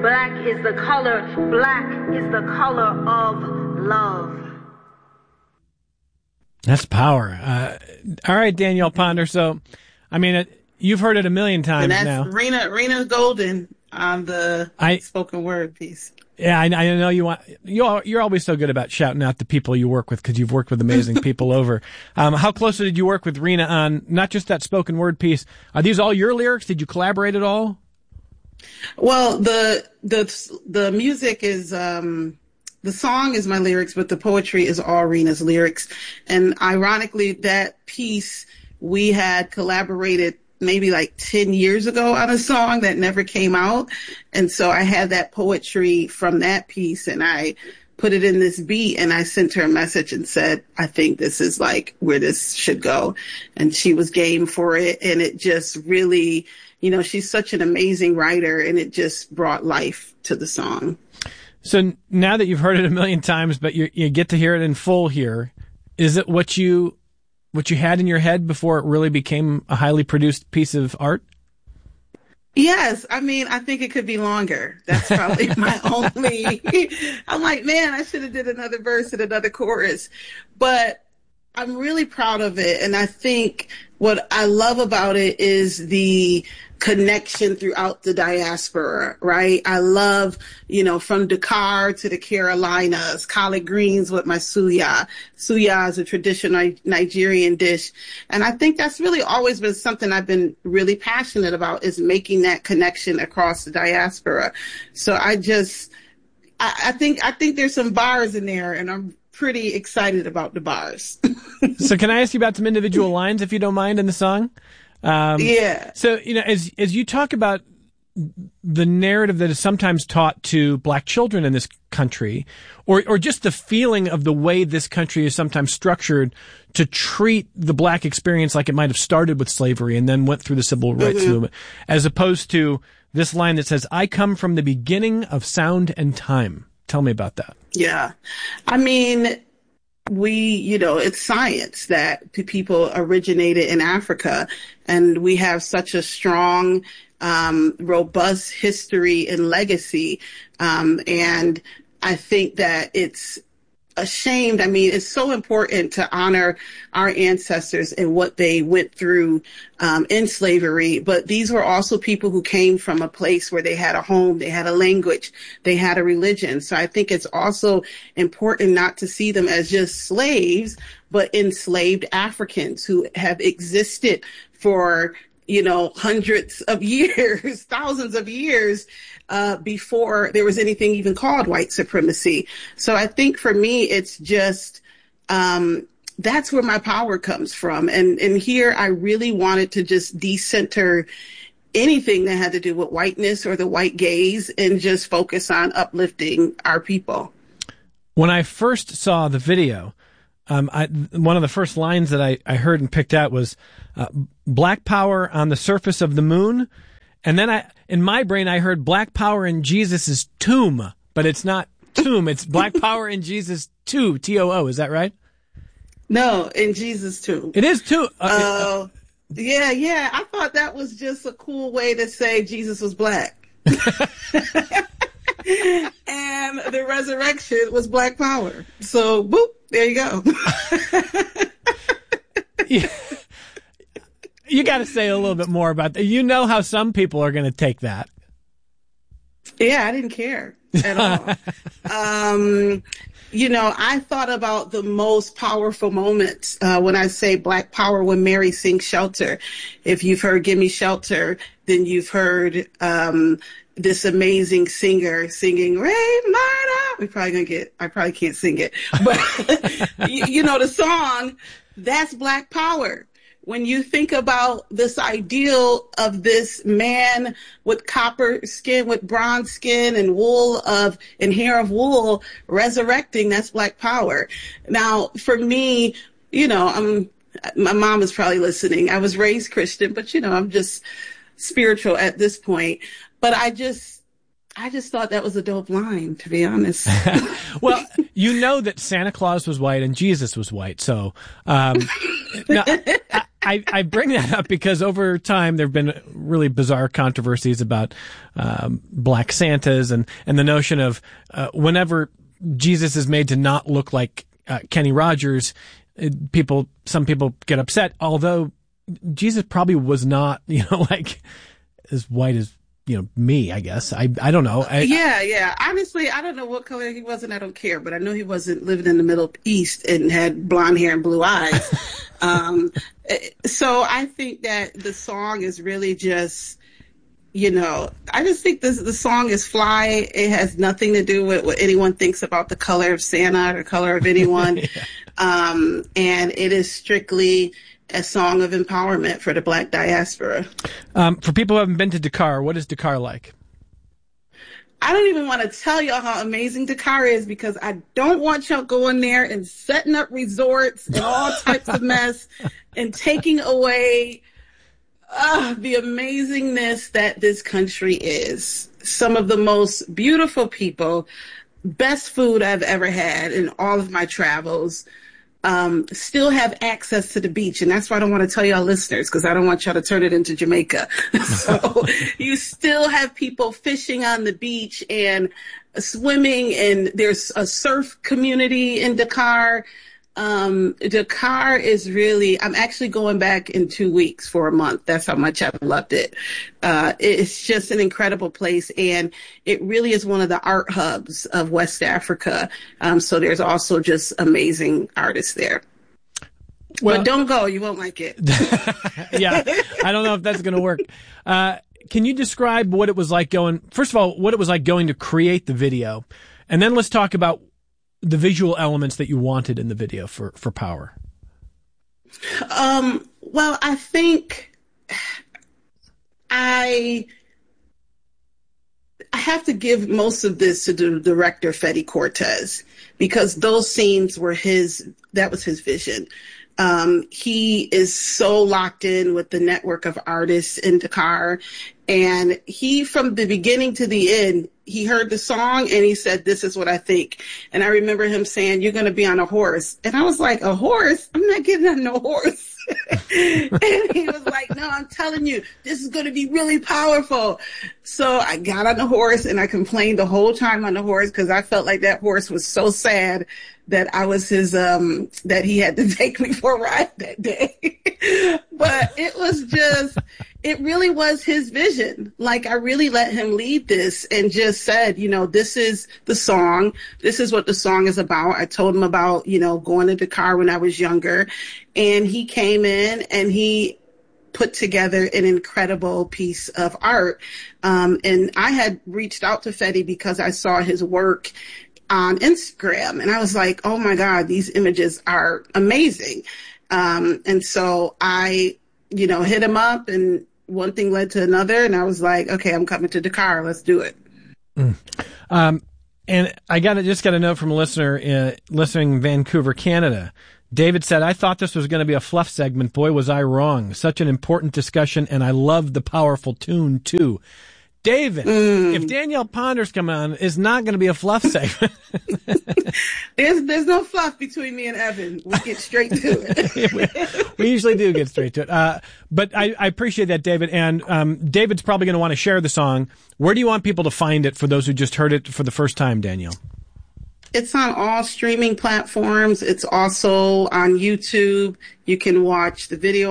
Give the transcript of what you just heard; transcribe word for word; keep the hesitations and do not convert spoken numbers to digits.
Black is the color, black is the color of love. That's power. Uh, all right, Danielle Ponder. So, I mean, it, you've heard it a million times and that's now. Rena, Rena Golden on the I, spoken word piece. Yeah, I, I know you want. You're you're always so good about shouting out the people you work with because you've worked with amazing people over. Um, how closely did you work with Rena on not just that spoken word piece? Are these all your lyrics? Did you collaborate at all? Well, the the the music is. Um, The song is my lyrics, but the poetry is all Rena's lyrics. And ironically, that piece, we had collaborated maybe like ten years ago on a song that never came out. And so I had that poetry from that piece and I put it in this beat and I sent her a message and said, I think this is like where this should go. And she was game for it. And it just really, you know, she's such an amazing writer and it just brought life to the song. So now that you've heard it a million times, but you you get to hear it in full here, is it what you what you had in your head before it really became a highly produced piece of art? Yes. I mean, I think it could be longer. That's probably my only, I'm like, man, I should have did another verse and another chorus, but I'm really proud of it. And I think what I love about it is the connection throughout the diaspora, right? I love, you know, from Dakar to the Carolinas, collard greens with my suya. Suya is a traditional Nigerian dish. And I think that's really always been something I've been really passionate about is making that connection across the diaspora. So I just, I, I think, I think there's some bars in there and I'm pretty excited about the bars. So can I ask you about some individual lines, if you don't mind, in the song? Um, yeah. So, you know, as as you talk about the narrative that is sometimes taught to black children in this country, or or just the feeling of the way this country is sometimes structured to treat the black experience like it might have started with slavery and then went through the civil rights mm-hmm. movement, as opposed to this line that says, I come from the beginning of sound and time. Tell me about that. Yeah. I mean, we, you know, it's science that people originated in Africa, and we have such a strong, um, robust history and legacy. Um, and I think that it's ashamed. I mean, it's so important to honor our ancestors and what they went through um, in slavery. But these were also people who came from a place where they had a home, they had a language, they had a religion. So I think it's also important not to see them as just slaves, but enslaved Africans who have existed for, you know, hundreds of years, thousands of years, uh, before there was anything even called white supremacy. So I think for me, it's just, um, that's where my power comes from. And, and here I really wanted to just decenter anything that had to do with whiteness or the white gaze and just focus on uplifting our people. When I first saw the video, Um, I, one of the first lines that I, I heard and picked out was, uh, black power on the surface of the moon. And then I, in my brain, I heard black power in Jesus' tomb, but it's not tomb. It's black power in Jesus' too, T O O. Is that right? No, in Jesus' tomb. It is too. Uh, uh, yeah, yeah. I thought that was just a cool way to say Jesus was black. And the resurrection was black power. So, boop, there you go. Yeah. You got to say a little bit more about that. You know how some people are going to take that. Yeah, I didn't care at all. um, you know, I thought about the most powerful moments uh, when I say black power when Mary sings Shelter. If you've heard Give Me Shelter, then you've heard um, this amazing singer singing Ray Murder. We probably gonna get, I probably can't sing it, but you, you know, the song, that's black power. When you think about this ideal of this man with copper skin, with bronze skin and wool of, and hair of wool resurrecting, that's black power. Now, for me, you know, I'm, my mom is probably listening. I was raised Christian, but you know, I'm just spiritual at this point. But I just, I just thought that was a dope line, to be honest. Well, you know that Santa Claus was white and Jesus was white. So, um, now, I, I, I bring that up because over time there have been really bizarre controversies about um, black Santas and, and the notion of uh, whenever Jesus is made to not look like uh, Kenny Rogers, it, people, some people get upset, although Jesus probably was not, you know, like as white as, you know, me, I guess. I I don't know. I, yeah, yeah. Honestly, I don't know what color he was, and I don't care. But I know he wasn't living in the Middle East and had blonde hair and blue eyes. um, so I think that the song is really just, you know, I just think this the song is fly. It has nothing to do with what anyone thinks about the color of Santa or the color of anyone. yeah. um, and it is strictly a song of empowerment for the Black diaspora. Um, for people who haven't been to Dakar, what is Dakar like? I don't even want to tell y'all how amazing Dakar is because I don't want y'all going there and setting up resorts and all types of mess and taking away uh, the amazingness that this country is. Some of the most beautiful people, best food I've ever had in all of my travels. Um, still have access to the beach. And that's why I don't want to tell y'all listeners, because I don't want y'all to turn it into Jamaica. So you still have people fishing on the beach and swimming, and there's a surf community in Dakar. Um, Dakar is really, I'm actually going back in two weeks for a month. That's how much I've loved it. Uh, it's just an incredible place. And it really is one of the art hubs of West Africa. Um, so there's also just amazing artists there. Well, but don't go. You won't like it. Yeah. I don't know if that's going to work. Uh, can you describe what it was like going, first of all, what it was like going to create the video? And then let's talk about the visual elements that you wanted in the video for, for Power. Um, well, I think I, I have to give most of this to the director, Fetty Cortez, because those scenes were his, that was his vision. Um, he is so locked in with the network of artists in Dakar. And he, from the beginning to the end, he heard the song and he said, this is what I think. And I remember him saying, you're going to be on a horse. And I was like, a horse? I'm not getting on no horse. And he was like, no, I'm telling you, this is going to be really powerful. So I got on the horse and I complained the whole time on the horse because I felt like that horse was so sad that I was his, um, that he had to take me for a ride that day. But it was just, it really was his vision. Like, I really let him lead this and just said, you know, this is the song. This is what the song is about. I told him about, you know, going to Dakar when I was younger. And he came in and he put together an incredible piece of art. Um, and I had reached out to Fetty because I saw his work on Instagram. And I was like, oh my God, these images are amazing. Um, and so I, you know, hit him up and one thing led to another. And I was like, okay, I'm coming to Dakar. Let's do it. Mm. Um, and I got just got a note from a listener, uh, listening in Vancouver, Canada. David said, I thought this was going to be a fluff segment. Boy, was I wrong. Such an important discussion. And I love the powerful tune too. David, mm. if Danielle Ponder's coming on, it's not going to be a fluff segment. there's there's no fluff between me and Evan. We get straight to it. we, we usually do get straight to it. Uh, but I, I appreciate that, David. And um, David's probably going to want to share the song. Where do you want people to find it for those who just heard it for the first time, Danielle? It's on all streaming platforms. It's also on YouTube. You can watch the video